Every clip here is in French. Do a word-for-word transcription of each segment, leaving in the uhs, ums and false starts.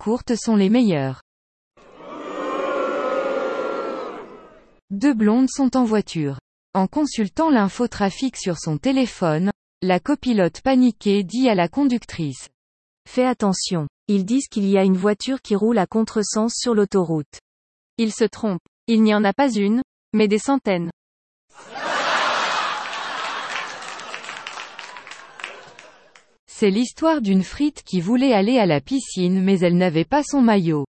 courtes sont les meilleures. Deux blondes sont en voiture. En consultant l'infotrafic sur son téléphone, la copilote paniquée dit à la conductrice. Fais attention. Ils disent qu'il y a une voiture qui roule à contresens sur l'autoroute. Ils se trompent. Il n'y en a pas une, mais des centaines. C'est l'histoire d'une frite qui voulait aller à la piscine mais elle n'avait pas son maillot.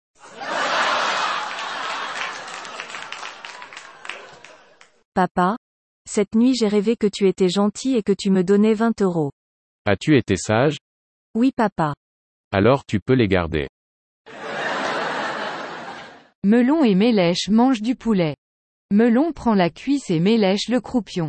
Papa, cette nuit j'ai rêvé que tu étais gentil et que tu me donnais vingt euros. As-tu été sage? Oui papa. Alors tu peux les garder. Melon et Mélèche mangent du poulet. Melon prend la cuisse et Mélèche le croupion.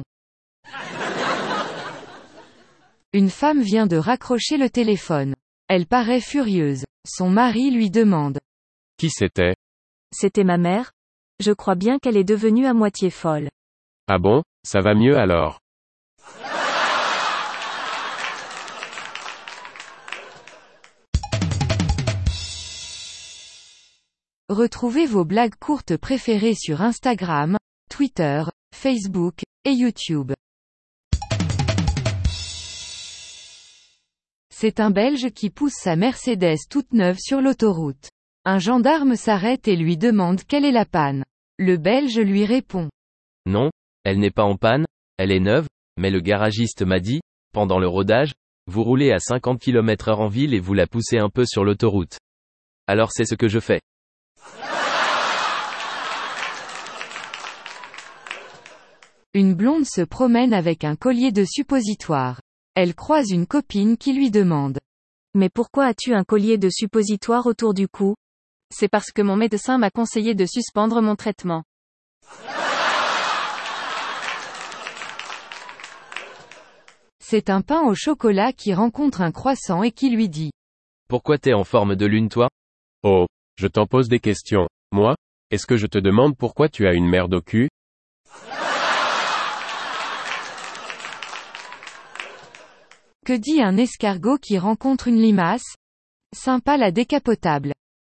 Une femme vient de raccrocher le téléphone. Elle paraît furieuse. Son mari lui demande. Qui c'était? C'était ma mère. Je crois bien qu'elle est devenue à moitié folle. Ah bon, ça va mieux alors. Retrouvez vos blagues courtes préférées sur Instagram, Twitter, Facebook, et YouTube. C'est un Belge qui pousse sa Mercedes toute neuve sur l'autoroute. Un gendarme s'arrête et lui demande quelle est la panne. Le Belge lui répond. Non, elle n'est pas en panne, elle est neuve, mais le garagiste m'a dit, pendant le rodage, vous roulez à cinquante kilomètres heure en ville et vous la poussez un peu sur l'autoroute. Alors c'est ce que je fais. Une blonde se promène avec un collier de suppositoire. Elle croise une copine qui lui demande. Mais pourquoi as-tu un collier de suppositoire autour du cou? C'est parce que mon médecin m'a conseillé de suspendre mon traitement. C'est un pain au chocolat qui rencontre un croissant et qui lui dit. Pourquoi t'es en forme de lune toi? Oh, je t'en pose des questions. Moi? Est-ce que je te demande pourquoi tu as une merde au cul? Que dit un escargot qui rencontre une limace? Sympa la décapotable.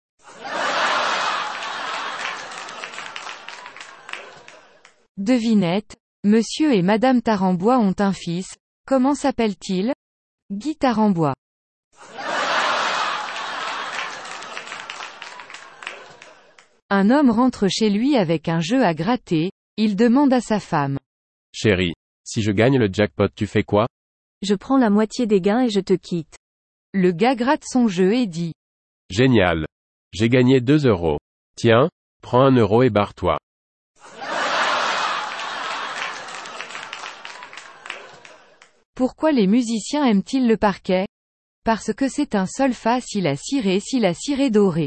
Devinette, Monsieur et Madame Tarambois ont un fils, comment s'appelle-t-il? Guy Tarambois. Un homme rentre chez lui avec un jeu à gratter, il demande à sa femme. Chérie, si je gagne le jackpot tu fais quoi? Je prends la moitié des gains et je te quitte. Le gars gratte son jeu et dit. Génial. J'ai gagné deux euros. Tiens, prends un euro et barre-toi. Pourquoi les musiciens aiment-ils le parquet? Parce que c'est un sol facile à cirer si la cire est dorée.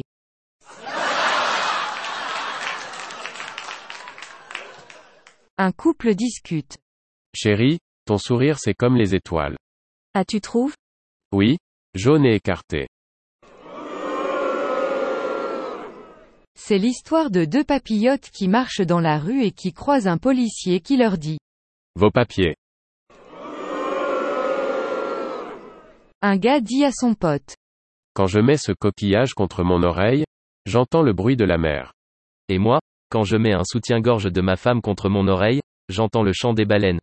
Un couple discute. Chérie, ton sourire c'est comme les étoiles. Ah tu trouves? Oui, jaune et écarté. C'est l'histoire de deux papillotes qui marchent dans la rue et qui croisent un policier qui leur dit. Vos papiers. Un gars dit à son pote. Quand je mets ce coquillage contre mon oreille, j'entends le bruit de la mer. Et moi, quand je mets un soutien-gorge de ma femme contre mon oreille, j'entends le chant des baleines.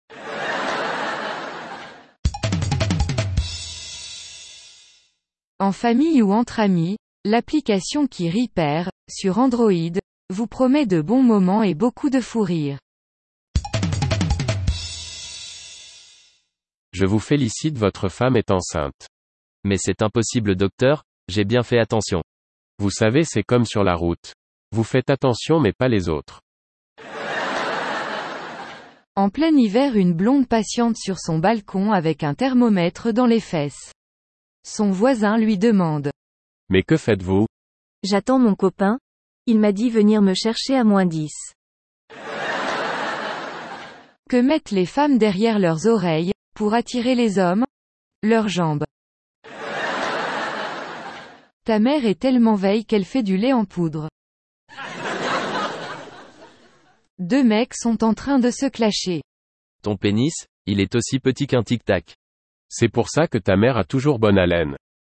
En famille ou entre amis, l'application qui Repair, sur Android, vous promet de bons moments et beaucoup de fou rire. Je vous félicite, votre femme est enceinte. Mais c'est impossible docteur, j'ai bien fait attention. Vous savez c'est comme sur la route. Vous faites attention mais pas les autres. En plein hiver, une blonde patiente sur son balcon avec un thermomètre dans les fesses. Son voisin lui demande. Mais que faites-vous? J'attends mon copain. Il m'a dit venir me chercher à moins dix. Que mettent les femmes derrière leurs oreilles, pour attirer les hommes? Leurs jambes. Ta mère est tellement veille qu'elle fait du lait en poudre. Deux mecs sont en train de se clasher. Ton pénis, il est aussi petit qu'un tic-tac. C'est pour ça que ta mère a toujours bonne haleine.